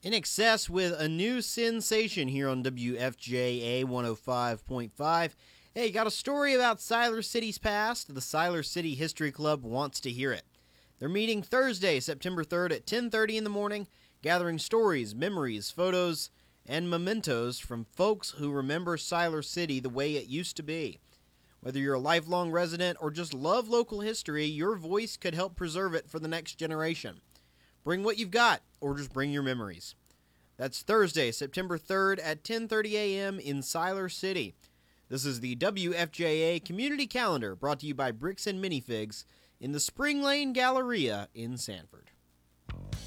In Excess with a new sensation here on WFJA 105.5. Hey, got a story about Siler City's past? The Siler City History Club wants to hear it. They're meeting Thursday, September 3rd at 10:30 in the morning, gathering stories, memories, photos, and mementos from folks who remember Siler City the way it used to be. Whether you're a lifelong resident or just love local history, your voice could help preserve it for the next generation. Bring what you've got, or just bring your memories. That's Thursday, September 3rd at 10:30 a.m. in Siler City. This is the WFJA Community Calendar brought to you by Bricks and Minifigs in the Spring Lane Galleria in Sanford.